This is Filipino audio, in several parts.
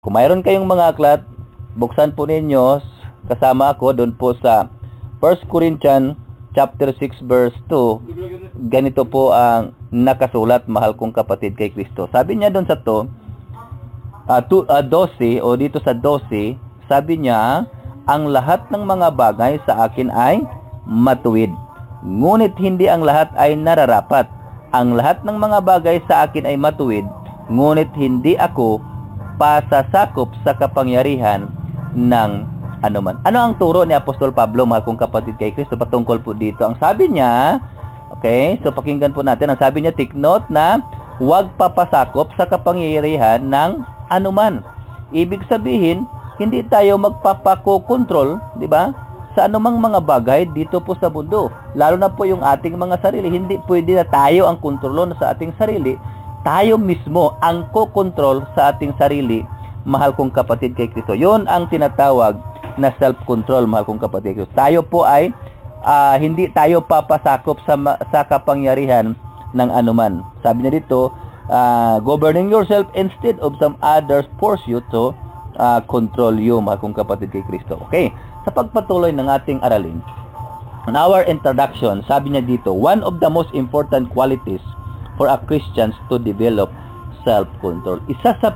Kung mayroon kayong mga aklat, buksan po ninyo kasama ako doon po sa 1 Corinthians chapter 6 verse 2. Ganito po ang nakasulat, mahal kong kapatid kay Kristo. Sabi niya doon sa 12 o dito sa 12, sabi niya, ang lahat ng mga bagay sa akin ay matuwid. Ngunit hindi ang lahat ay nararapat. Ang lahat ng mga bagay sa akin ay matuwid, ngunit hindi ako pasasakop sa kapangyarihan ng anuman. Ano ang turo ni Apostol Pablo, mahal kong kapatid kay Kristo, patungkol po dito? Ang sabi niya, okay, so pakinggan po natin, ang sabi niya, take note na huwag papasakop sa kapangyarihan ng anuman. Ibig sabihin, hindi tayo magpapakokontrol, di ba, sa anumang mga bagay dito po sa mundo. Lalo na po yung ating mga sarili. Hindi pwede na tayo ang kontrolon sa ating sarili. Tayo mismo ang kokontrol sa ating sarili, mahal kong kapatid kay Kristo. Yun ang tinatawag na self-control, mahal kong kapatid kay Kristo. Tayo po ay hindi tayo papasakop sa kapangyarihan ng anuman. Sabi niya dito, governing yourself instead of some others force you to control you, mahal kong kapatid kay Kristo. Okay, sa pagpatuloy ng ating aralin, in our introduction, sabi niya dito, one of the most important qualities for a Christian to develop self-control. Isa sa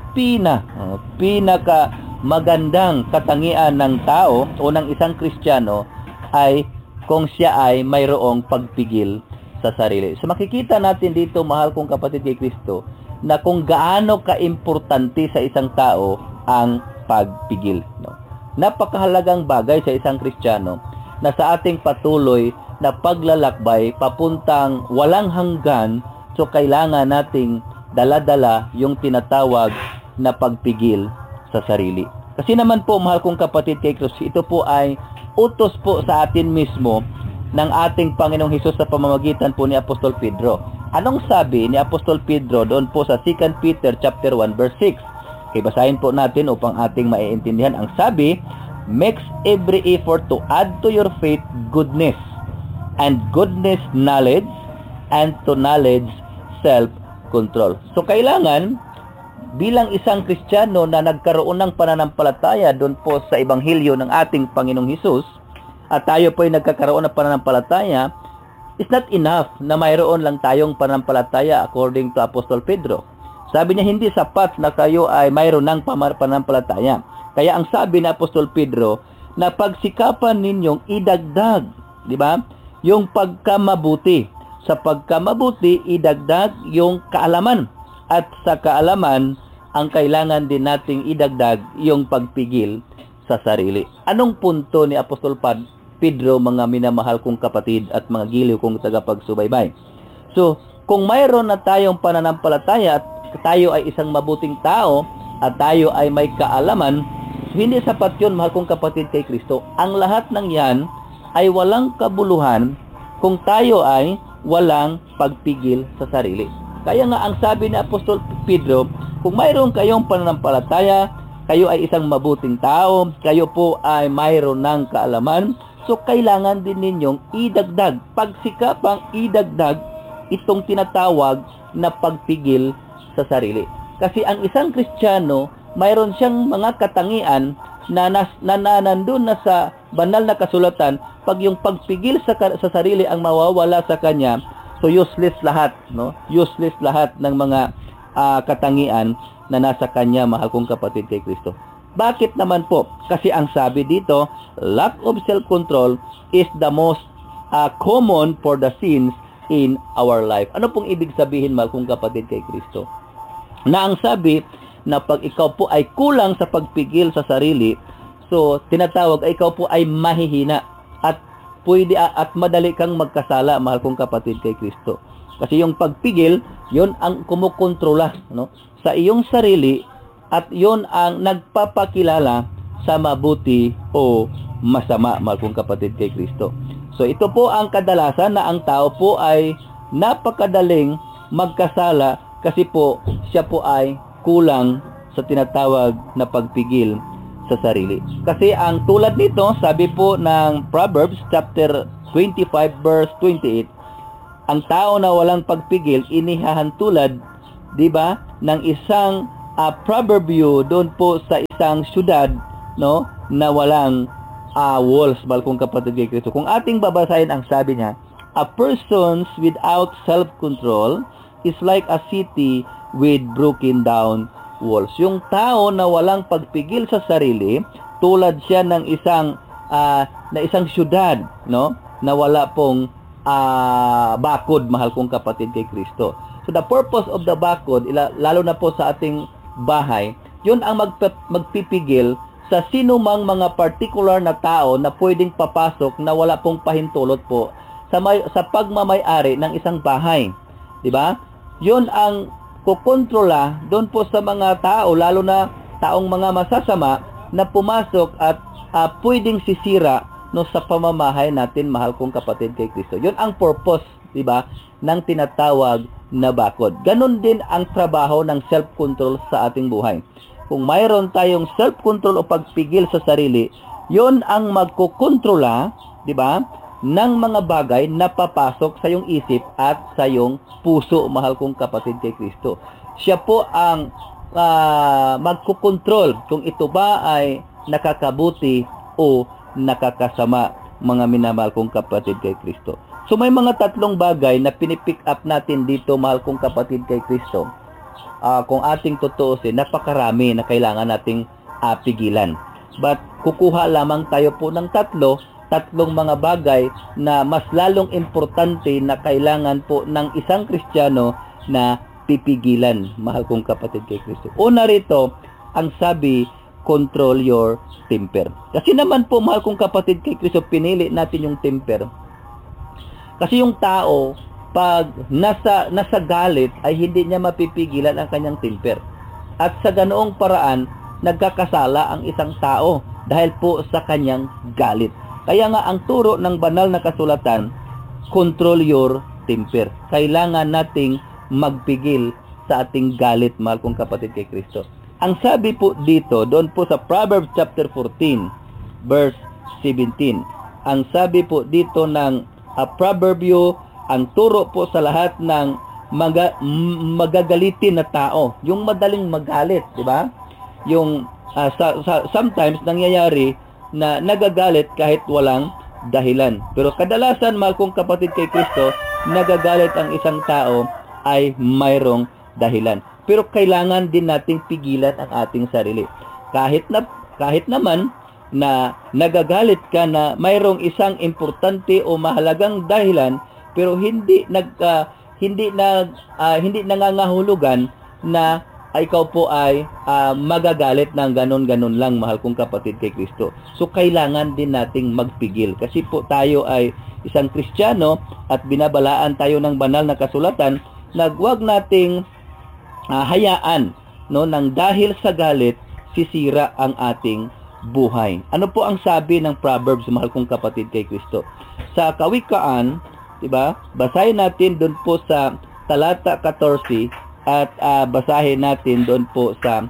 pinaka magandang katangian ng tao o ng isang Kristiyano ay kung siya ay mayroong pagpigil sa sarili. So makikita natin dito, mahal kong kapatid kay Kristo, na kung gaano kaimportante sa isang tao ang pagpigil. Napakahalagang bagay sa isang Kristiyano na sa ating patuloy na paglalakbay papuntang walang hanggan, so kailangan nating dala-dala yung tinatawag na pagpigil sa sarili. Kasi naman po, mahal kong kapatid kay Kristo, ito po ay utos po sa atin mismo ng ating Panginoong Hesus sa pamamagitan po ni Apostol Pedro. Anong sabi ni Apostol Pedro doon po sa 2 Peter chapter 1 verse 6? Okay, basahin po natin upang ating maiintindihan. Ang sabi, makes every effort to add to your faith goodness, and goodness knowledge, and to knowledge self-control. So kailangan bilang isang Kristiyano na nagkaroon ng pananampalataya doon po sa Ebanghelyo ng ating Panginoong Hesus, at tayo po ay nagkakaroon ng pananampalataya, it's not enough na mayroon lang tayong pananampalataya according to Apostol Pedro. Sabi niya, hindi sapat na kayo ay mayroon ng pananampalataya. Kaya ang sabi ni Apostol Pedro, na pagsikapan ninyong idagdag, di ba, yung pagkamabuti. Sa pagkamabuti, idagdag yung kaalaman. At sa kaalaman, ang kailangan din nating idagdag yung pagpigil sa sarili. Anong punto ni Apostol Pedro, mga minamahal kong kapatid at mga giliw kong tagapagsubaybay? So, kung mayroon na tayong pananampalataya at tayo ay isang mabuting tao at tayo ay may kaalaman, hindi sapat yun, mahal kong kapatid kay Kristo. Ang lahat ng yan ay walang kabuluhan kung tayo ay walang pagpigil sa sarili. Kaya nga ang sabi ni Apostol Pedro, kung mayroon kayong pananampalataya, kayo ay isang mabuting tao, kayo po ay mayroon ng kaalaman, so kailangan din ninyong idagdag, pagsikapang idagdag itong tinatawag na pagpigil sa sarili. Kasi ang isang Kristiyano, mayroon siyang mga katangian na nandun na sa banal na kasulatan. Pag yung pagpigil sa sarili ang mawawala sa kanya, so useless lahat, no? Useless lahat ng mga katangian na nasa kanya, mahal kong kapatid kay Kristo. Bakit naman po? Kasi ang sabi dito, lack of self-control is the most common for the sins in our life. Ano pong ibig sabihin, mahal kong kapatid kay Kristo? Na ang sabi na pag ikaw po ay kulang sa pagpigil sa sarili, so tinatawag ikaw po ay mahihina at pwede at madali kang magkasala, mahal kong kapatid kay Kristo. Kasi yung pagpigil, yon ang kumukontrola, no, sa iyong sarili, at yon ang nagpapakilala sa mabuti o masama, mahal kong kapatid kay Kristo. So ito po ang kadalasan na ang tao po ay napakadaling magkasala kasi po siya po ay kulang sa tinatawag na pagpigil sa sarili. Kasi ang tulad nito, sabi po ng Proverbs chapter 25 verse 28, ang tao na walang pagpigil inihahantulad, 'di ba, ng isang proverbio doon po sa isang syudad, no, na walang walls, mahal kong kapatid kay Kristo. Kung ating babasahin, ang sabi niya, a person without self-control is like a city with broken down walls. Yung tao na walang pagpigil sa sarili, tulad siya ng isang syudad, no, na wala pong bakod, mahal kong kapatid kay Kristo. So the purpose of the bakod, lalo na po sa ating bahay, yun ang magpipigil sa sino mang mga particular na tao na pwedeng papasok na wala pong pahintulot po sa pagmamay-ari ng isang bahay. 'Di ba? Yun ang kukontrola doon po sa mga tao, lalo na taong mga masasama na pumasok at pwedeng sisira no sa pamamahay natin, mahal kong kapatid kay Kristo. Yun ang purpose, 'di ba, ng tinatawag na bakod. Ganon din ang trabaho ng self-control sa ating buhay. Kung mayroon tayong self-control o pagpigil sa sarili, yon ang magkukontrola, 'di ba, ng mga bagay na papasok sa iyong isip at sa iyong puso, mahal kong kapatid kay Kristo. Siya po ang magkukontrol kung ito ba ay nakakabuti o nakakasama, mga minamahal kong kapatid kay Kristo. So may mga tatlong bagay na pinipick up natin dito, mahal kong kapatid kay Kristo. Kung ating tutuusin, napakarami na kailangan nating pigilan. But kukuha lamang tayo po ng tatlong mga bagay na mas lalong importante na kailangan po ng isang Kristiyano na pipigilan, mahal kong kapatid kay Kristo. Una rito, ang sabi, control your temper. Kasi naman po, mahal kong kapatid kay Kristo, pinili natin yung temper. Kasi yung tao, pag nasa galit ay hindi niya mapipigilan ang kanyang temper. At sa ganoong paraan, nagkakasala ang isang tao dahil po sa kanyang galit. Kaya nga ang turo ng banal na kasulatan, control your temper. Kailangan nating magpigil sa ating galit, mahal kong kapatid kay Kristo. Ang sabi po dito, doon po sa Proverbs chapter 14, verse 17. Ang sabi po dito ng proverbio, ang turo po sa lahat ng magagalitin na tao, yung madaling magalit, di ba? Yung sometimes nangyayari na nagagalit kahit walang dahilan. Pero kadalasan, mahal kong kapatid kay Kristo, nagagalit ang isang tao ay mayroong dahilan. Pero kailangan din nating pigilan ang ating sarili. Kahit naman na nagagalit ka na mayroong isang importante o mahalagang dahilan, pero hindi nangangahulugan na ikaw po ay magagalit ng ganon-ganon lang, mahal kong kapatid kay Kristo. So kailangan din nating magpigil, kasi po tayo ay isang Kristiyano at binabalaan tayo ng banal na kasulatan na huwag nating hayaan, no, nang dahil sa galit sisira ang ating buhay. Ano po ang sabi ng Proverbs, mahal kong kapatid kay Kristo? Sa Kawikaan, diba? Basahin natin doon po sa talata 14 at basahin natin doon po sa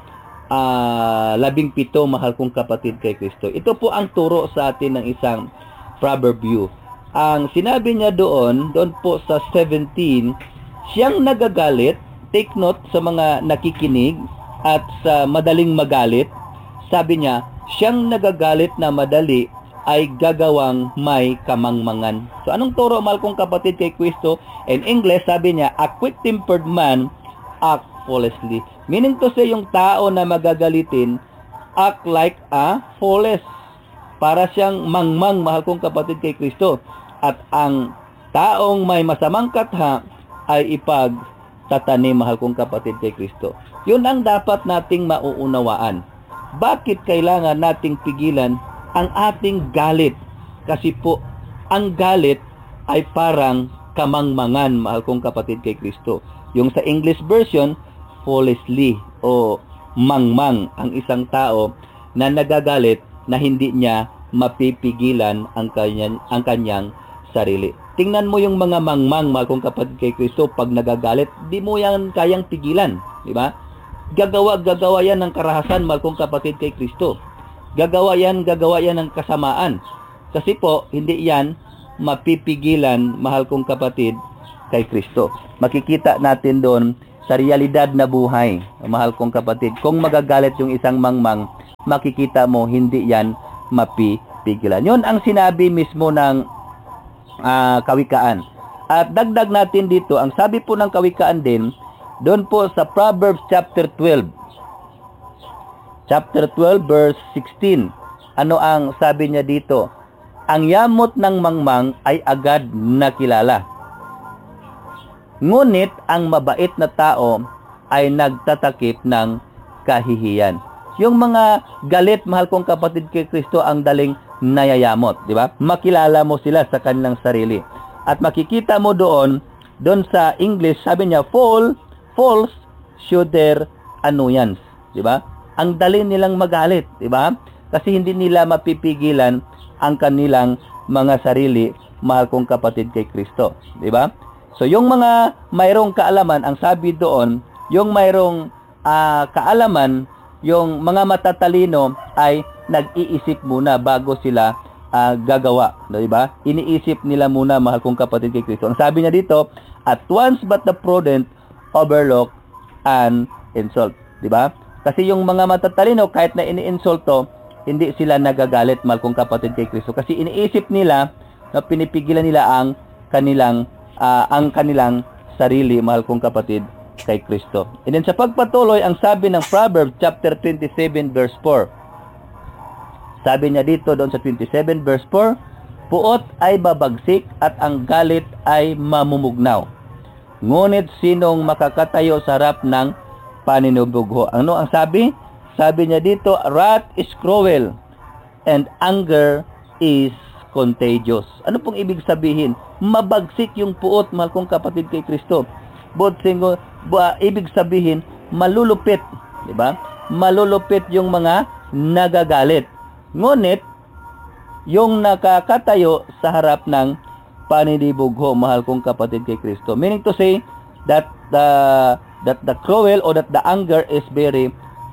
17, mahal kong kapatid kay Kristo. Ito po ang turo sa atin ng isang proverbio. Ang sinabi niya doon po sa 17, siyang nagagalit, take note sa mga nakikinig at sa madaling magalit, sabi niya, siyang nagagalit na madali ay gagawang may kamangmangan. So anong turo, mahal kong kapatid kay Kristo? In English, sabi niya, a quick-tempered man act foolishly. Meaning to say, yung tao na magagalitin act like a foolish. Para siyang mangmang, mahal kong kapatid kay Kristo. At ang taong may masamang katha ay ipagtatanim, mahal kong kapatid kay Kristo. Yun ang dapat nating mauunawaan. Bakit kailangan nating pigilan ang ating galit? Kasi po, ang galit ay parang kamangmangan, mahal kong kapatid kay Kristo. Yung sa English version, foolishly o mangmang ang isang tao na nagagalit na hindi niya mapipigilan ang kanyang sarili. Tingnan mo yung mga mangmang, mahal kong kapatid kay Kristo, pag nagagalit, di mo yan kayang pigilan, di ba? Gagawa yan ng karahasan, mahal kong kapatid kay Kristo. Gagawa yan ng kasamaan. Kasi po, hindi yan mapipigilan, mahal kong kapatid kay Kristo. Makikita natin doon sa realidad na buhay. Mahal kong kapatid, kung magagalit yung isang mangmang, makikita mo hindi yan mapipigilan. Yun ang sinabi mismo ng kawikaan. At dagdag natin dito, ang sabi po ng kawikaan din, doon po sa Proverbs chapter 12. Chapter 12 verse 16. Ano ang sabi niya dito? Ang yamot ng mangmang ay agad nakilala. Ngunit ang mabait na tao ay nagtatakip ng kahihiyan. Yung mga galit, mahal kong kapatid kay Kristo, ang daling nayayamot, di ba? Makilala mo sila sa kanilang sarili. At makikita mo doon sa English, sabi niya, false shooter annoyance, di ba? Ang dali nilang magalit, di ba? Kasi hindi nila mapipigilan ang kanilang mga sarili, mahal kong kapatid kay Kristo, di ba? So yung mga mayroong kaalaman, ang sabi doon, yung mayroong kaalaman, yung mga matatalino ay nag-iisip muna bago sila gagawa, di ba? Iniisip nila muna, mahal kong kapatid kay Kristo. Ang sabi niya dito, at once but the prudent overlook an insult, di ba? Kasi yung mga matatalino, kahit na ini-insulto, hindi sila nagagalit, mahal kong kapatid kay Kristo. Kasi iniisip nila na pinipigilan nila ang kanilang sarili, mahal kong kapatid kay Kristo. And then sa pagpatuloy, ang sabi ng Proverbs chapter 27 verse 4. Sabi niya dito doon sa 27 verse 4, puot ay babagsik at ang galit ay mamumugnaw. Ngunit sinong makakatayo sa harap ng paninubugho? Ano ang sabi? Sabi niya dito, wrath is cruel and anger is contagious. Ano pong ibig sabihin? Mabagsik yung puot, mahal kong kapatid kay Kristo. Ibig sabihin, malulupit, di ba? Malulupit yung mga nagagalit. Ngunit, yung nakakatayo sa harap ng paninibugho, mahal kong kapatid kay Kristo. Meaning to say that the cruel or that the anger is very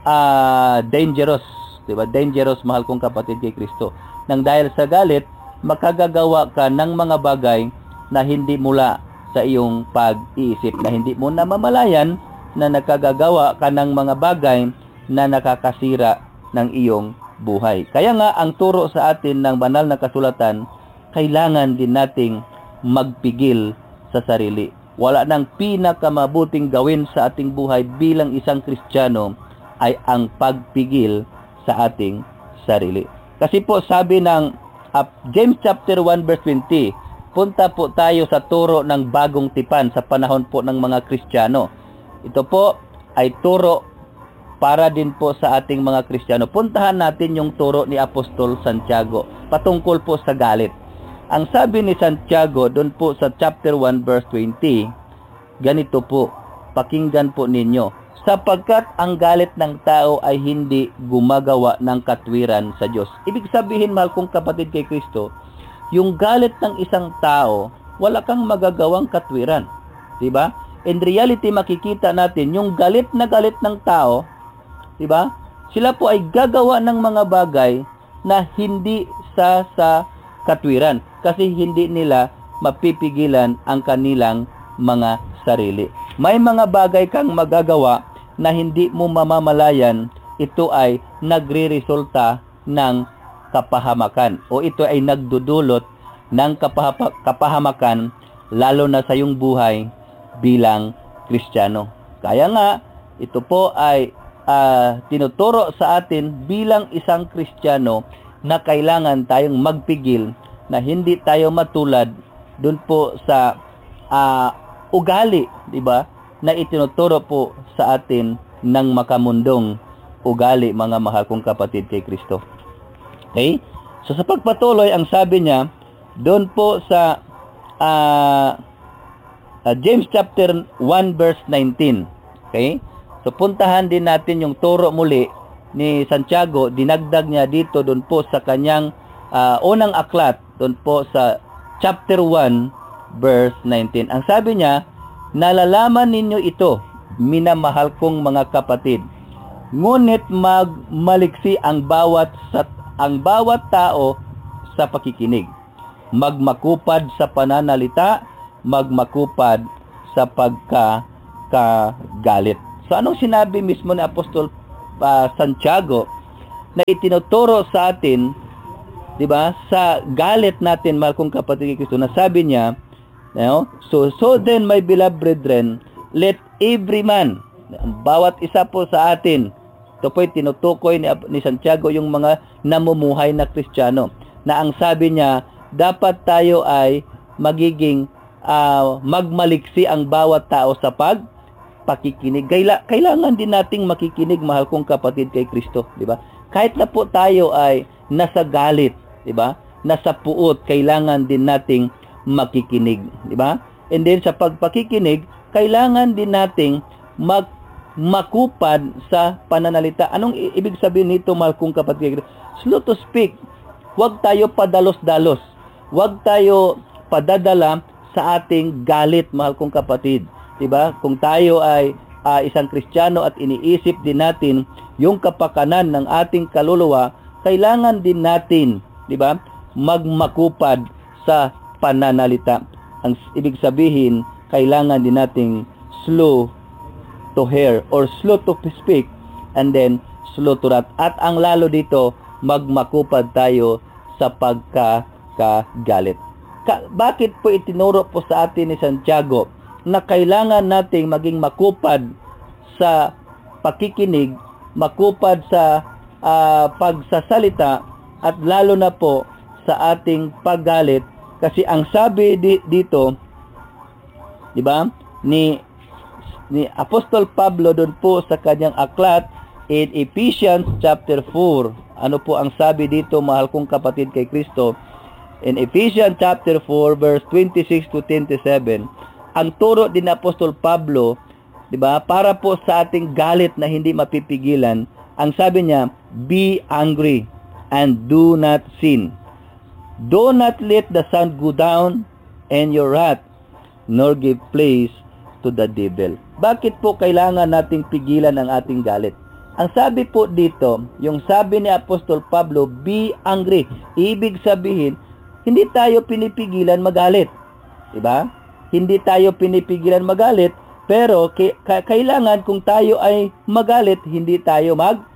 dangerous, diba? Dangerous, mahal kong kapatid kay Kristo. Nang dahil sa galit, makagagawa ka ng mga bagay na hindi mula sa iyong pag-iisip, na hindi mo namamalayan na nakagagawa ka ng mga bagay na nakakasira ng iyong buhay. Kaya nga, ang turo sa atin ng banal na kasulatan, kailangan din nating magpigil sa sarili. Wala nang pinakamabuting gawin sa ating buhay bilang isang Kristiyano ay ang pagpigil sa ating sarili. Kasi po sabi ng James chapter 1 verse 20, punta po tayo sa turo ng bagong tipan sa panahon po ng mga Kristiyano. Ito po ay turo para din po sa ating mga Kristiyano. Puntahan natin yung turo ni Apostol Santiago patungkol po sa galit. Ang sabi ni Santiago doon po sa chapter 1 verse 20, ganito po, pakinggan po ninyo, sapagkat ang galit ng tao ay hindi gumagawa ng katwiran sa Diyos. Ibig sabihin, mahal kong kapatid kay Kristo, yung galit ng isang tao, wala kang magagawang katwiran. Diba? In reality, makikita natin, yung galit ng tao, diba? Sila po ay gagawa ng mga bagay na hindi sa katwiran. Kasi hindi nila mapipigilan ang kanilang mga sarili. May mga bagay kang magagawa na hindi mo mamamalayan, ito ay nagre-resulta ng kapahamakan o ito ay nagdudulot ng kapahamakan lalo na sa iyong buhay bilang Kristiyano. Kaya nga, ito po ay tinuturo sa atin bilang isang Kristiyano na kailangan tayong magpigil na hindi tayo matulad dun po sa ugali, di ba? Na itinuturo po sa atin ng makamundong ugali, mga mahal kong kapatid kay Kristo. Okay? So sa pagpatuloy, ang sabi niya, doon po sa James chapter 1 verse 19. Okay? So puntahan din natin yung turo muli ni Santiago, dinagdag niya dito doon po sa kanyang unang aklat, doon po sa chapter 1 verse 19. Ang sabi niya, nalalaman ninyo ito, minamahal kong mga kapatid. Ngunit magmaliksi ang bawat tao sa pakikinig. Magmakupad sa pananalita, magmakupad sa kagalit. So anong sinabi mismo ni Apostol Santiago na itinuturo sa atin, 'di ba? Sa galit natin, mahal kong kapatid kay Kristo, na sabi niya, so then my beloved brethren, let every man, bawat isa po sa atin, ito po tinutukoy ni Santiago yung mga namumuhay na Kristiyano, na ang sabi niya, dapat tayo ay magiging magmaliksi ang bawat tao sa pakikinig. Kailangan din nating makikinig, mahal kong kapatid kay Kristo, 'di ba? Kahit na po tayo ay nasa galit, 'di ba? Nasa puot, kailangan din nating makikinig, 'di ba? And then sa pagpakikinig, kailangan din nating makupad sa pananalita. Anong ibig sabihin nito, mahal kong kapatid? Slow to speak. Huwag tayo padalos-dalos. Huwag tayo padadala sa ating galit, mahal kong kapatid. 'Di ba? Kung tayo ay isang Kristiyano at iniisip din natin yung kapakanan ng ating kaluluwa, kailangan din natin, 'di ba, magmakupad sa pananalita. Ang ibig sabihin, kailangan din nating slow to hear or slow to speak and then slow to wrath. At ang lalo dito, magmakupad tayo sa pagkagalit. Bakit po itinuro po sa atin ni Santiago na kailangan nating maging makupad sa pakikinig, makupad sa pagsasalita, at lalo na po sa ating paggalit? Kasi ang sabi dito, 'di ba, ni Apostol Pablo doon po sa kanyang aklat in Ephesians chapter 4. Ano po ang sabi dito, mahal kong kapatid kay Kristo? In Ephesians chapter 4 verse 26 to 27, ang turo din ni Apostol Pablo, 'di ba, para po sa ating galit na hindi mapipigilan. Ang sabi niya, be angry and do not sin. Do not let the sun go down in your wrath, nor give place to the devil. Bakit po kailangan nating pigilan ang ating galit? Ang sabi po dito, yung sabi ni Apostol Pablo, be angry. Ibig sabihin, hindi tayo pinipigilan magalit. 'Di ba? Hindi tayo pinipigilan magalit, pero kailangan kung tayo ay magalit, hindi tayo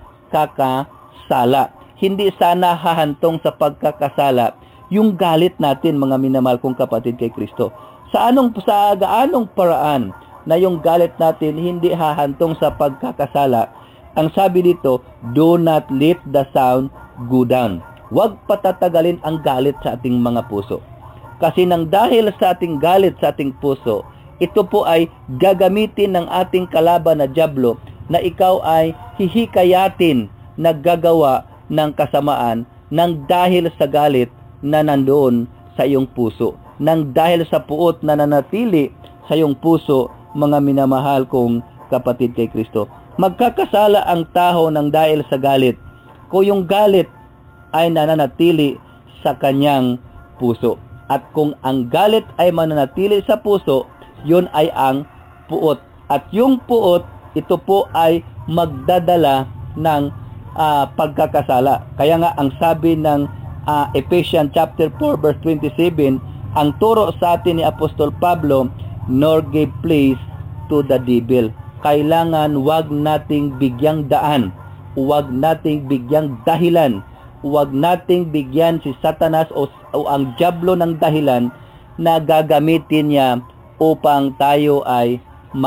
magkakasala. Hindi sana hahantong sa pagkakasala yung galit natin, mga minamahal kong kapatid kay Kristo. Sa gaanong paraan na yung galit natin hindi hahantong sa pagkakasala? Ang sabi dito, do not let the sound go down. Huwag patatagalin ang galit sa ating mga puso. Kasi nang dahil sa ating galit sa ating puso, ito po ay gagamitin ng ating kalaban na dyablo na ikaw ay hihikayatin na gagawa ng kasamaan nang dahil sa galit na nandoon sa iyong puso. Nang dahil sa puot na nanatili sa iyong puso, mga minamahal kong kapatid kay Kristo. Magkakasala ang tao nang dahil sa galit, kung yung galit ay nananatili sa kanyang puso. At kung ang galit ay mananatili sa puso, yun ay ang puot. At yung puot, ito po ay magdadala ng pagkakasala. Kaya nga ang sabi ng Ephesians chapter 4 verse 27, ang turo sa atin ni Apostol Pablo, nor give place to the devil. Kailangan wag nating bigyang daan, wag nating bigyang dahilan, wag nating bigyan si Satanas o ang dyablo ng dahilan na gagamitin niya upang tayo ay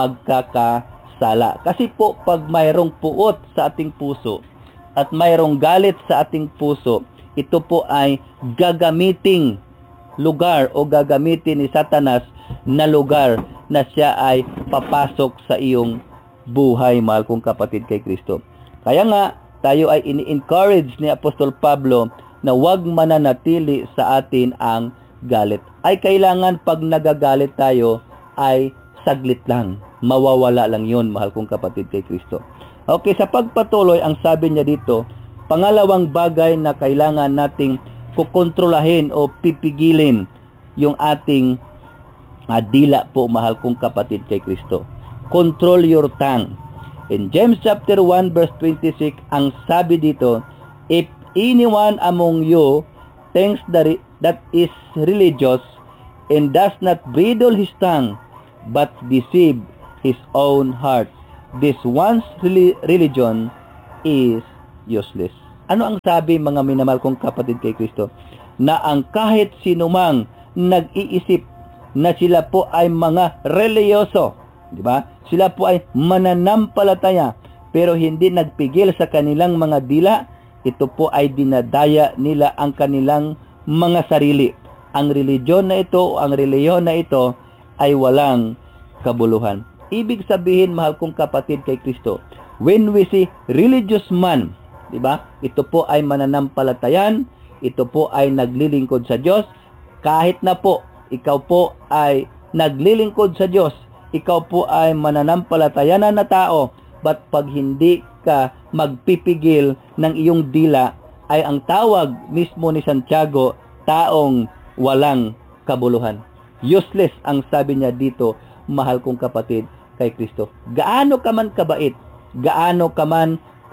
magkakasala. Kasi po pag mayroong puot sa ating puso at mayroong galit sa ating puso, ito po ay gagamiting lugar o gagamitin ni Satanas na lugar na siya ay papasok sa iyong buhay, mahal kong kapatid kay Kristo. Kaya nga, tayo ay ini-encourage ni Apostol Pablo na huwag mananatili sa atin ang galit. Ay kailangan pag nagagalit tayo ay saglit lang. Mawawala lang yun, mahal kong kapatid kay Kristo. Okay, sa pagpatuloy, ang sabi niya dito, pangalawang bagay na kailangan nating kukontrolahin o pipigilin yung ating dila po, mahal kong kapatid kay Kristo. Control your tongue. In James chapter 1 verse 26, ang sabi dito, if anyone among you thinks that is religious and does not bridle his tongue, but deceive his own heart. This one's religion is useless. Ano ang sabi, mga minamahal kong kapatid kay Kristo? Na ang kahit sinumang nag-iisip na sila po ay mga reliyoso, di ba? Sila po ay mananampalataya, pero hindi nagpigil sa kanilang mga dila, ito po ay dinadaya nila ang kanilang mga sarili. Ang reliyon na ito, ang reliyon na ito ay walang kabuluhan. Ibig sabihin, mahal kong kapatid kay Kristo, when we see religious man, di ba? Ito po ay mananampalatayan, ito po ay naglilingkod sa Diyos. Kahit na po ikaw po ay naglilingkod sa Diyos, ikaw po ay mananampalatayanan na tao, but pag hindi ka magpipigil ng iyong dila, ay ang tawag mismo ni Santiago, taong walang kabuluhan. Useless ang sabi niya dito, mahal kong kapatid kay Kristo. Gaano ka man kabait, gaano ka man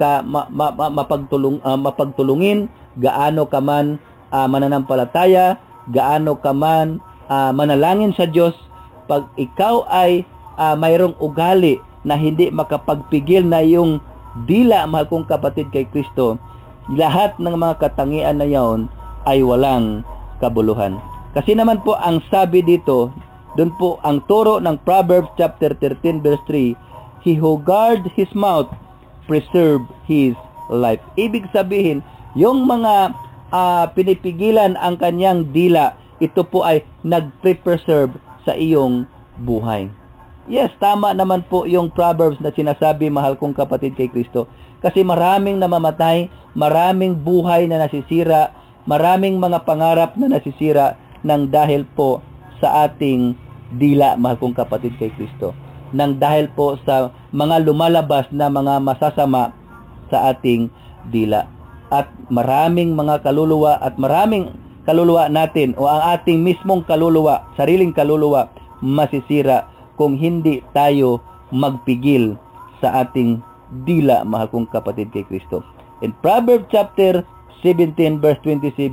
mapagtulungin, gaano ka man mananampalataya, gaano ka man manalangin sa Diyos, pag ikaw ay mayroong ugali na hindi makapagpigil na yung dila, mahal kong kapatid kay Kristo, lahat ng mga katangian na yon ay walang kabuluhan. Kasi naman po ang sabi dito, doon po ang turo ng Proverbs chapter 13 verse 3, he who guards his mouth preserve his life. Ibig sabihin, yung mga pinipigilan ang kanyang dila, ito po ay nag-preserve sa iyong buhay. Yes, tama naman po yung Proverbs na sinasabi, mahal kong kapatid kay Kristo. Kasi maraming namamatay, maraming buhay na nasisira, maraming mga pangarap na nasisira nang dahil po sa ating dila, mahal kong kapatid kay Kristo. Nang dahil po sa mga lumalabas na mga masasama sa ating dila. At maraming mga kaluluwa at maraming kaluluwa natin o ang ating mismong kaluluwa, sariling kaluluwa, masisira kung hindi tayo magpigil sa ating dila, mahal kong kapatid kay Kristo. In Proverbs chapter 17 verse 27,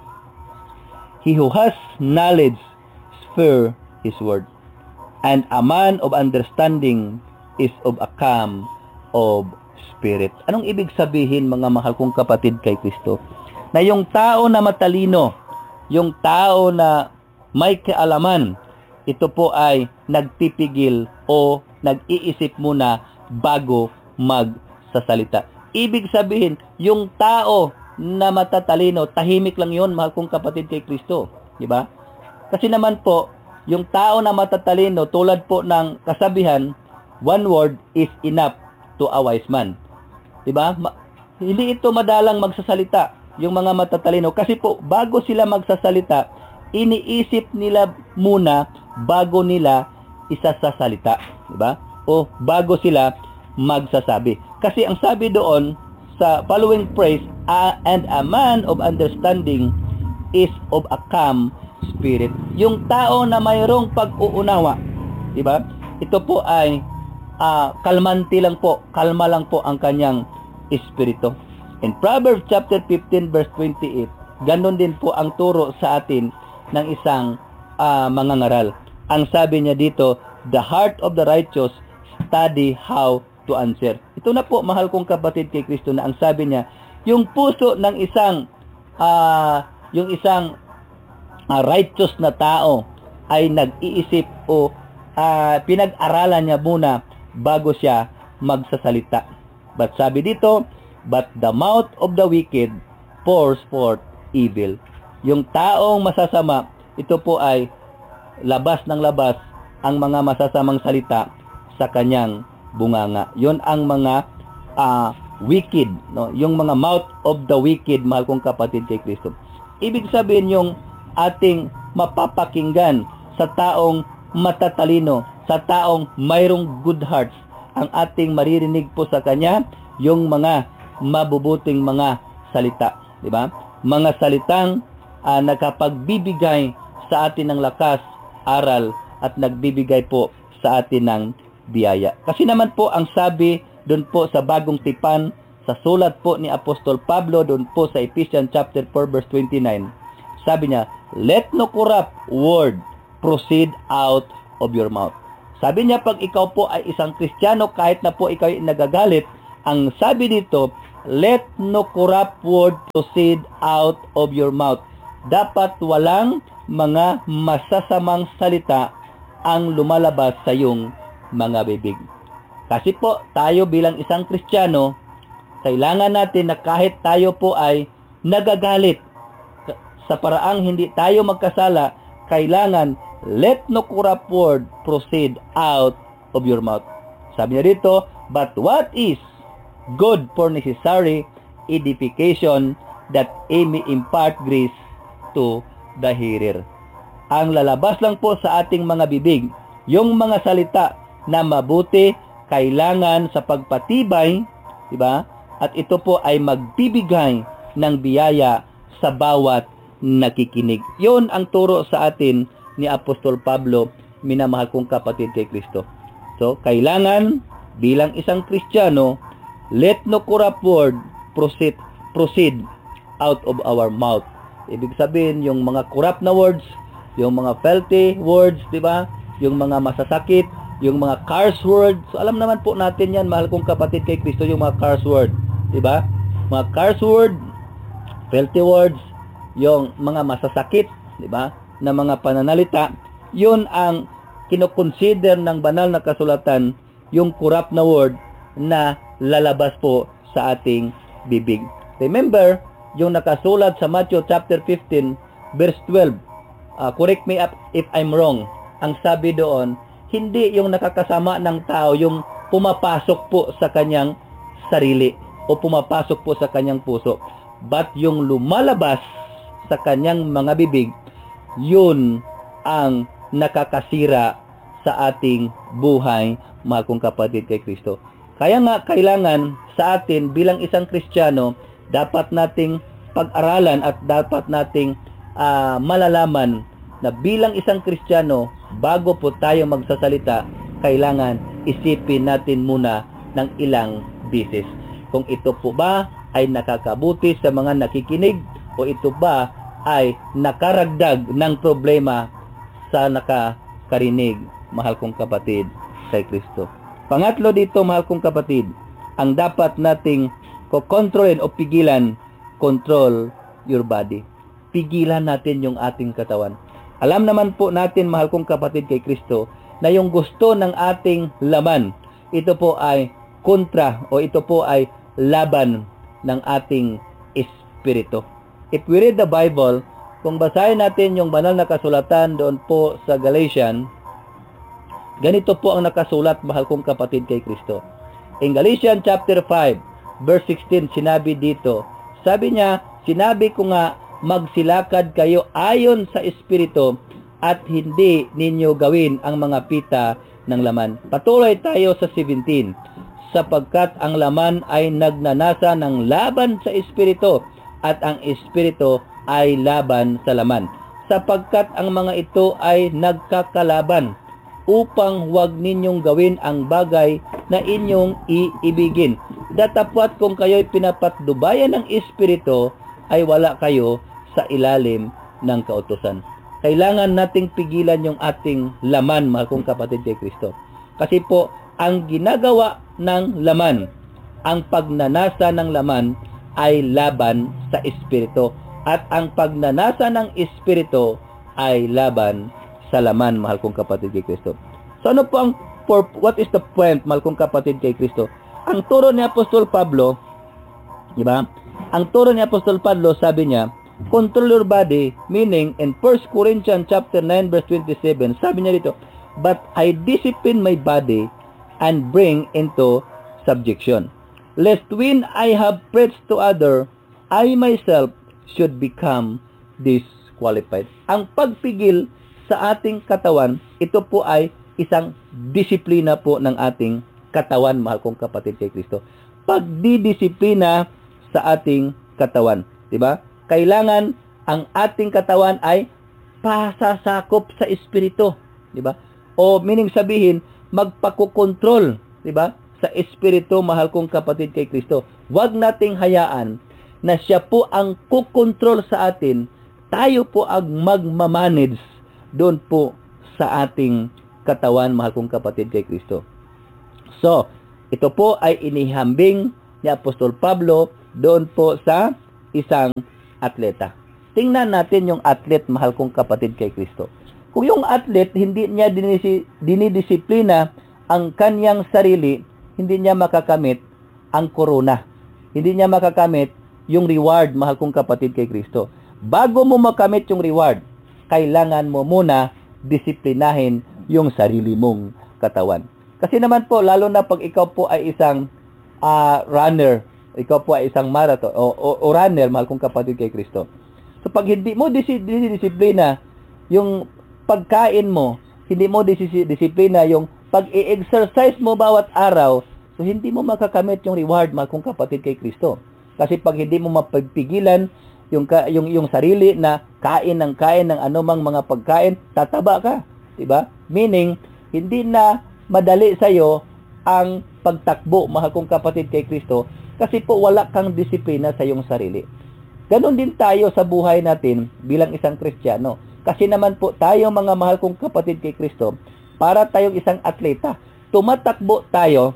he who has knowledge spare his word, and a man of understanding is of a calm of spirit. Anong ibig sabihin, mga mahal kong kapatid kay Kristo? Na yung tao na matalino, yung tao na may kaalaman, ito po ay nagpipigil o nag-iisip muna bago magsasalita. Ibig sabihin, yung tao na matatalino, tahimik lang yon, mahal kong kapatid kay Kristo. Diba? Kasi naman po, yung tao na matatalino, tulad po ng kasabihan, one word is enough to a wise man. Diba? Hindi ito madalang magsasalita, yung mga matatalino. Kasi po, bago sila magsasalita, iniisip nila muna bago nila isasasalita. Diba? O bago sila magsasabi. Kasi ang sabi doon sa following phrase, and a man of understanding is of a calm spirit. Yung tao na mayroong pag-uunawa, di ba? Ito po ay kalmanti lang po, kalma lang po ang kanyang espiritu. In Proverbs chapter 15 verse 28, ganon din po ang turo sa atin ng isang mangangaral. Ang sabi niya dito, the heart of the righteous study how to answer. Ito na po, mahal kong kapatid kay Kristo, na ang sabi niya, yung puso ng isang righteous na tao ay nag-iisip o pinag-aralan niya muna bago siya magsasalita. But sabi dito, but the mouth of the wicked pours forth evil. Yung taong masasama, ito po ay labas ng labas ang mga masasamang salita sa kanyang bunganga. Yon ang mga wicked, no? Yung mga mouth of the wicked, mahal kong kapatid kay Kristo. Ibig sabihin, yung ating mapapakinggan sa taong matatalino, sa taong mayroong good hearts, ang ating maririnig po sa kanya yung mga mabubuting mga salita, di ba? Mga salitang nakapagbibigay sa atin ng lakas, aral, at nagbibigay po sa atin ng biyaya. Kasi naman po ang sabi doon po sa Bagong Tipan, sa sulat po ni Apostol Pablo doon po sa Ephesians chapter 4 verse 29, sabi niya, let no corrupt word proceed out of your mouth. Sabi niya, pag ikaw po ay isang Kristiyano, kahit na po ikaw ay nagagalit, ang sabi dito, let no corrupt word proceed out of your mouth. Dapat walang mga masasamang salita ang lumalabas sa iyong mga bibig. Kasi po, tayo bilang isang Kristiyano, kailangan natin na kahit tayo po ay nagagalit, sa paraang hindi tayo magkasala, kailangan let no corrupt word proceed out of your mouth. Sabi niya dito, but what is good for necessary edification, that it may impart grace to the hearer. Ang lalabas lang po sa ating mga bibig, yung mga salita na mabuti, kailangan sa pagpatibay, di ba? At ito po ay magbibigay ng biyaya sa bawat nakikinig. Yun ang turo sa atin ni Apostol Pablo, minamahal kong kapatid kay Kristo. So, kailangan bilang isang Kristiyano, let no corrupt word proceed out of our mouth. Ibig sabihin, yung mga corrupt na words, yung mga filthy words, di ba? Yung mga masasakit, yung mga curse words. So, alam naman po natin yan, mahal kong kapatid kay Kristo, yung mga curse word, di ba? Mga curse word, filthy words, yung mga masasakit, di ba? Na mga pananalita, yun ang kinoconsider ng banal na kasulatan, yung corrupt na word na lalabas po sa ating bibig. Remember, yung nakasulat sa Matthew chapter 15, verse 12. Correct me if I'm wrong. Ang sabi doon, hindi yung nakakasama ng tao, yung pumapasok po sa kanyang sarili o pumapasok po sa kanyang puso. But yung lumalabas sa kanyang mga bibig, yun ang nakakasira sa ating buhay, mahal kong kapatid kay Kristo. Kaya nga, kailangan sa atin bilang isang Kristiyano, dapat nating pag-aralan at dapat nating malalaman na bilang isang Kristiyano, bago po tayo magsasalita, kailangan isipin natin muna ng ilang bisis. Kung ito po ba ay nakakabuti sa mga nakikinig o ito ba ay nakaragdag ng problema sa nakakarinig, mahal kong kapatid kay Kristo. Pangatlo dito, mahal kong kapatid, ang dapat nating kontrolin o pigilan, control your body. Pigilan natin yung ating katawan. Alam naman po natin, mahal kong kapatid kay Kristo, na yung gusto ng ating laman, ito po ay kontra o ito po ay laban ng ating espiritu. If we read the Bible, kung basahin natin yung banal na kasulatan doon po sa Galatians, ganito po ang nakasulat, mahal kong kapatid kay Kristo. In Galatians chapter 5, verse 16, sinabi dito, sabi niya, sinabi ko nga, magsilakad kayo ayon sa espiritu at hindi ninyo gawin ang mga pita ng laman. Patuloy tayo sa 17, sapagkat ang laman ay nagnanasa ng laban sa espiritu at ang espiritu ay laban sa laman, sapagkat ang mga ito ay nagkakalaban, upang huwag ninyong gawin ang bagay na inyong iibigin. Datapwat kung kayo'y pinapatnubayan ng espiritu, ay wala kayo sa ilalim ng kautusan. Kailangan nating pigilan yung ating laman, mahal kong kapatid kay Kristo. Kasi po, ang ginagawa ng laman, ang pagnanasa ng laman, ay laban sa espiritu. At ang pagnanasa ng espiritu ay laban sa laman, mahal kong kapatid kay Kristo. So ano po ang what is the point, mahal kong kapatid kay Kristo? Ang turo ni Apostol Pablo, di ba? Ang turo ni Apostol Pablo, sabi niya, control your body, meaning in 1 Corinthians chapter 9 verse 27, sabi niya dito, but I discipline my body and bring into subjection, lest when I have preached to other, I myself should become disqualified. Ang pagpigil sa ating katawan, ito po ay isang disiplina po ng ating katawan, mahal kong kapatid kay Kristo. Pagdidisiplina sa ating katawan, di ba? Kailangan ang ating katawan ay pasasakop sa espiritu, di ba? O meaning sabihin, magpakukontrol, di ba? Sa espiritu, mahal kong kapatid kay Kristo. Huwag nating hayaan na siya po ang kukontrol sa atin, tayo po ang magmamanage doon po sa ating katawan, mahal kong kapatid kay Kristo. So, ito po ay inihambing ni Apostol Pablo doon po sa isang atleta. Tingnan natin yung atlet, mahal kong kapatid kay Kristo. Kung yung atlet hindi niya dinidisiplina ang kanyang sarili, hindi niya makakamit ang korona. Hindi niya makakamit yung reward, mahal kong kapatid kay Kristo. Bago mo makamit yung reward, kailangan mo muna disiplinahin yung sarili mong katawan. Kasi naman po, lalo na pag ikaw po ay isang runner, ikaw po ay isang marathon o runner, mahal kong kapatid kay Kristo. So pag hindi mo disiplina yung pagkain mo, hindi mo disiplina yung pag-i-exercise mo bawat araw, so hindi mo makakamit yung reward, mahal kong kapatid kay Kristo. Kasi pag hindi mo mapagpigilan yung sarili na kain ng anumang mga pagkain, tataba ka, 'di ba? Meaning hindi na madali sa iyo ang pagtakbo, mahal kong kapatid kay Kristo, kasi po wala kang disiplina sa iyong sarili. Ganon din tayo sa buhay natin bilang isang Kristiyano. Kasi naman po tayo, mga mahal kong kapatid kay Kristo, para tayong isang atleta. Tumatakbo tayo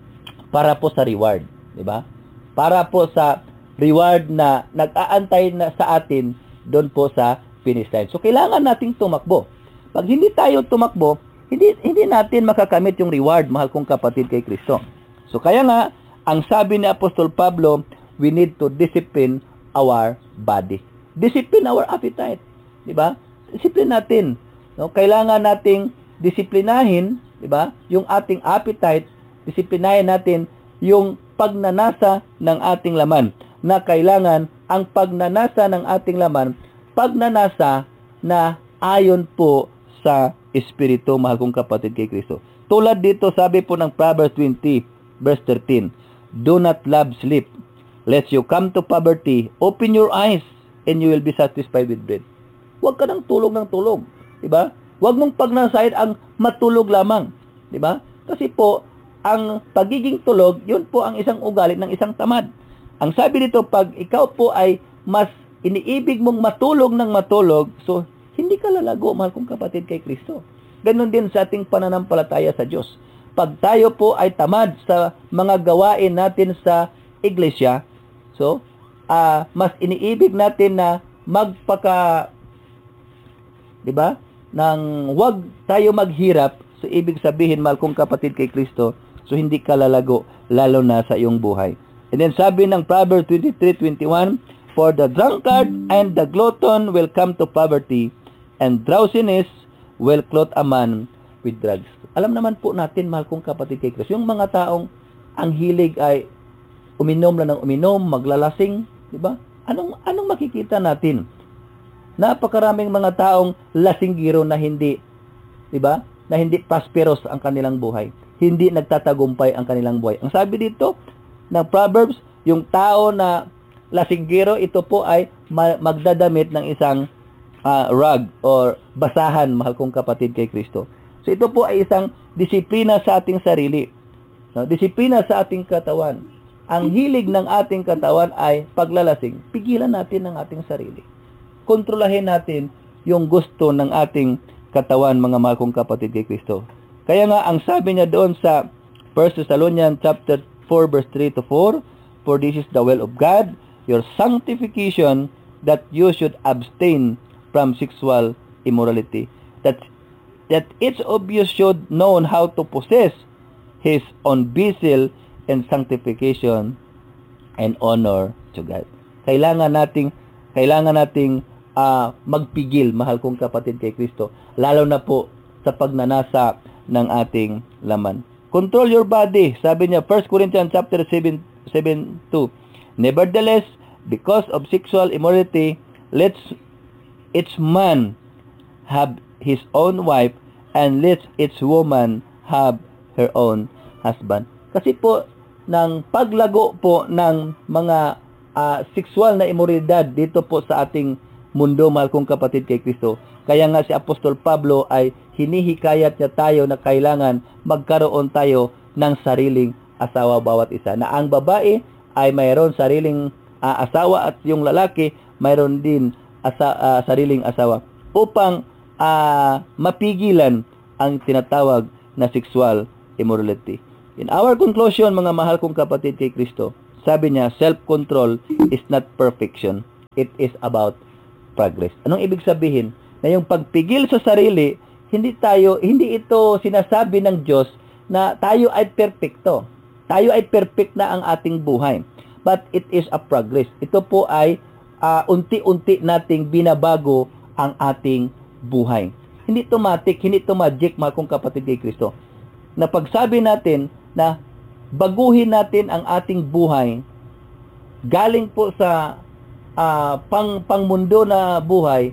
para po sa reward, 'di ba? Para po sa reward na nag-aantay na sa atin doon po sa finish line. So kailangan nating tumakbo. Pag hindi tayo tumakbo, hindi natin makakamit yung reward, mahal kong kapatid kay Kristo. So kaya nga, ang sabi ni Apostol Pablo, we need to discipline our body. Discipline our appetite, 'di ba? Discipline natin. No? Kailangan nating disiplinahin, 'di ba? Yung ating appetite, disiplinahin natin yung pagnanasa ng ating laman. Na kailangan ang pagnanasa ng ating laman, pagnanasa na ayon po sa Espiritu, mahal kong kapatid kay Kristo. Tulad dito, sabi po ng Proverbs 20, verse 13, do not love sleep, lest you come to poverty. Open your eyes, and you will be satisfied with bread. Huwag ka ng tulog, diba? Huwag mong pagnanasahid ang matulog lamang, diba? Kasi po, ang pagiging tulog, yun po ang isang ugali ng isang tamad. Ang sabi dito, pag ikaw po ay mas iniibig mong matulog ng matulog, so hindi ka lalago, mahal kong kapatid kay Kristo. Ganon din sa ating pananampalataya sa Diyos. Pag tayo po ay tamad sa mga gawain natin sa iglesia, so mas iniibig natin na di ba? Nang wag tayo maghirap, so ibig sabihin, mahal kong kapatid kay Kristo, so hindi ka lalago, lalo na sa iyong buhay. And then sabi ng Proverbs 23:21, for the drunkard and the glutton will come to poverty, and drowsiness will clothe a man with drugs. Alam naman po natin, mahal kong kapatid kay Kristo, yung mga taong ang hilig ay uminom lang ng uminom, maglalasing, di ba? Anong makikita natin? Napakaraming mga taong lasinggiro na hindi, di ba? Na hindi prosperous ang kanilang buhay. Hindi nagtatagumpay ang kanilang buhay. Ang sabi dito ng Proverbs, yung tao na lasinggero, ito po ay magdadamit ng isang rug or basahan, mahal kong kapatid kay Kristo. So ito po ay isang disiplina sa ating sarili. No? Disiplina sa ating katawan. Ang hilig ng ating katawan ay paglalasing. Pigilan natin ang ating sarili. Kontrolahin natin yung gusto ng ating katawan, mga mahal kong kapatid kay Kristo. Kaya nga, ang sabi niya doon sa 1 Thessalonians chapter 4 verse 3 to 4, for this is the will of God, your sanctification, that you should abstain from sexual immorality, that each of you should know how to possess his own vessel in sanctification and honor to God. Kailangan nating magpigil, mahal kong kapatid kay Kristo, lalo na po sa pagnanasa ng ating laman. Control your body. Sabi niya, 1 Corinthians chapter 7:2. Nevertheless, because of sexual immorality, let each man have his own wife, and let each woman have her own husband. Kasi po, ng paglago po ng mga sexual na immoralidad dito po sa ating mundo, mahal kong kapatid kay Kristo. Kaya nga si Apostol Pablo ay hinihikayat niya tayo na kailangan magkaroon tayo ng sariling asawa bawat isa. Na ang babae ay mayroon sariling asawa, at yung lalaki mayroon din sariling asawa, upang mapigilan ang tinatawag na sexual immorality. In our conclusion, mga mahal kong kapatid kay Kristo, sabi niya, self-control is not perfection. It is about progress. Anong ibig sabihin? Na yung pagpigil sa sarili, hindi ito sinasabi ng Diyos na tayo ay perpekto. Tayo ay perfect na ang ating buhay. But it is a progress. Ito po ay unti-unti nating binabago ang ating buhay. Hindi automatic, hindi ito magic, mga kong kapatid kay Kristo. Na pagsabi natin na baguhin natin ang ating buhay galing po sa pangmundo na buhay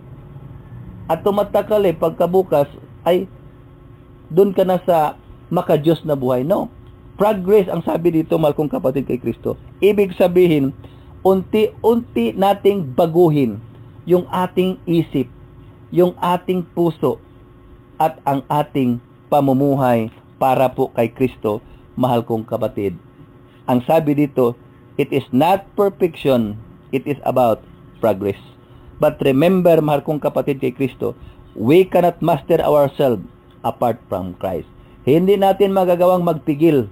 at tumatakal pagkabukas ay doon ka na sa makadiyos na buhay. No. Progress ang sabi dito, mahal kong kapatid kay Kristo. Ibig sabihin, unti-unti nating baguhin yung ating isip, yung ating puso, at ang ating pamumuhay para po kay Kristo, mahal kong kapatid. Ang sabi dito, it is not perfection, it is about progress. But remember, mahal kong kapatid kay Kristo, we cannot master ourselves apart from Christ. Hindi natin magagawang magpigil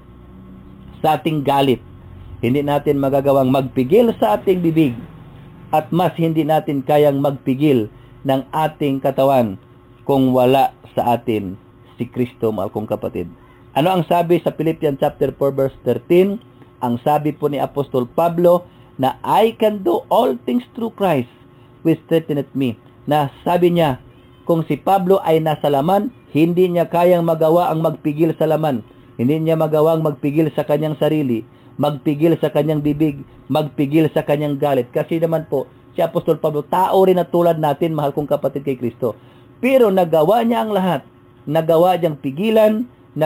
sa ating galit. Hindi natin magagawang magpigil sa ating bibig. At mas hindi natin kayang magpigil ng ating katawan kung wala sa atin si Kristo, mahal kong kapatid. Ano ang sabi sa Philippians chapter 4 verse 13? Ang sabi po ni Apostol Pablo na I can do all things through Christ which strengtheneth me. Na sabi niya, kung si Pablo ay nasa laman, hindi niya kayang magawa ang magpigil sa laman. Hindi niya magawang magpigil sa kanyang sarili, magpigil sa kanyang bibig, magpigil sa kanyang galit. Kasi naman po, si Apostol Pablo, tao rin na tulad natin, mahal kong kapatid kay Kristo. Pero nagawa niya ang lahat. Nagawa niyang pigilan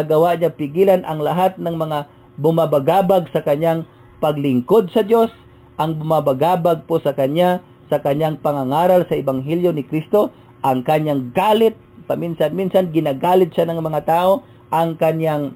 ang lahat ng mga bumabagabag sa kanyang paglingkod sa Diyos, ang bumabagabag po sa kanyang pangangaral sa Ebanghelyo ni Kristo, ang kanyang galit, paminsan-minsan ginagalit siya ng mga tao, ang kanyang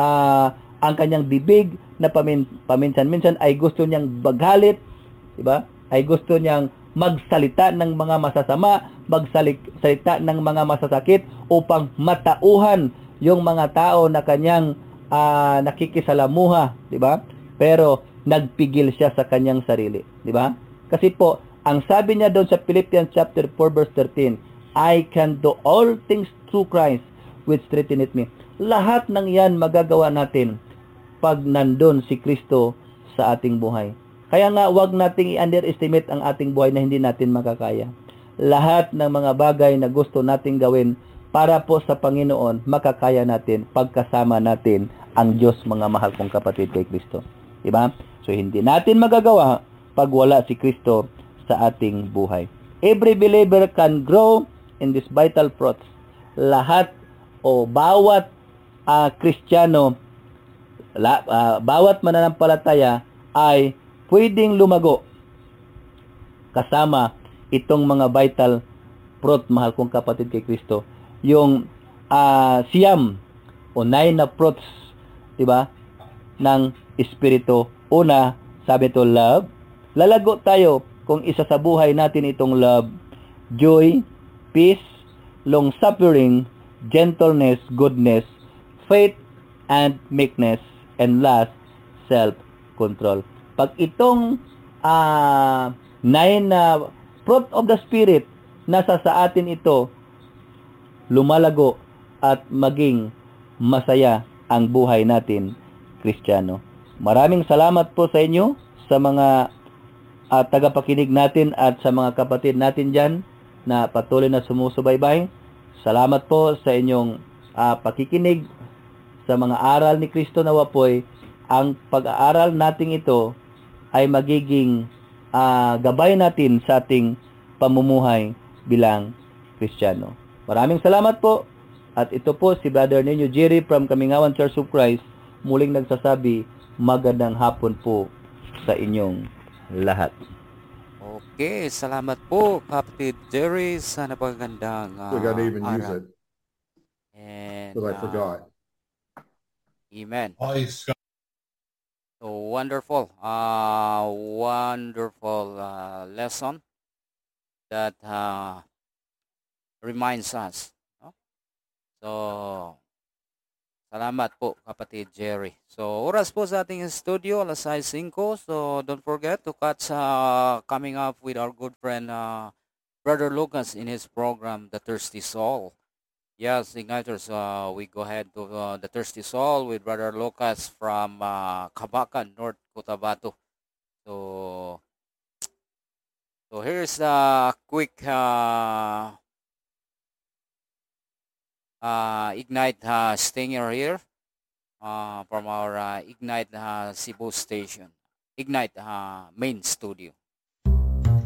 bibig na paminsan-minsan ay gusto niyang bagalit, di ba? Ay gusto niyang magsalita ng mga masasama, magsalita ng mga masasakit upang matauhan yung mga tao na kanyang nakikisalamuha, di ba? Pero nagpigil siya sa kanyang sarili, di ba? Kasi po, ang sabi niya doon sa Philippians chapter 4 verse 13, I can do all things through Christ which strengtheneth me. Lahat ng yan magagawa natin pag nandun si Kristo sa ating buhay. Kaya nga, wag nating i-underestimate ang ating buhay na hindi natin makakaya. Lahat ng mga bagay na gusto nating gawin para po sa Panginoon, makakaya natin pagkasama natin ang Diyos, mga mahal kong kapatid kay Kristo. Diba? So, hindi natin magagawa pag wala si Kristo sa ating buhay. Every believer can grow in this vital fruits. Lahat o bawat Kristiyano, bawat mananampalataya ay pwedeng lumago kasama itong mga vital fruit, mahal kong kapatid kay Kristo. Yung siyam o 9 na fruits, diba, ng Espiritu. Una, sabi to love. Lalago tayo kung isa sa buhay natin itong love, joy, peace, long-suffering, gentleness, goodness, faith, and meekness, and last, self-control. Pag itong 9 na fruit of the Spirit, nasa sa atin ito, lumalago at maging masaya ang buhay natin, Kristiyano. Maraming salamat po sa inyo, sa mga tagapakinig natin at sa mga kapatid natin dyan na patuloy na sumusubaybay. Salamat po sa inyong pakikinig sa mga aral ni Kristo na wapoy. Ang pag-aaral natin ito ay magiging gabay natin sa ating pamumuhay bilang Kristiyano. Maraming salamat po. At ito po si Brother Nenyo Jerry from Kamingawan Church of Christ, muling nagsasabi, magandang hapon po sa inyong lahat. Okay, salamat po Kapatid Jerry sa napakagandang Look, I didn't even use aral. it. And But I forgot. Amen. Ice. So wonderful, wonderful lesson that reminds us, no? So, salamat po, kapatid Jerry. So, oras po sa ating studio, 5:05. So, don't forget to catch coming up with our good friend, Brother Lucas in his program, The Thirsty Soul. Yes, Igniters, we go ahead to The Thirsty Soul with Brother Lucas from Kabakan, North Cotabato. So, here's a quick Ignite stinger here from our Ignite Cebu station, Ignite main studio.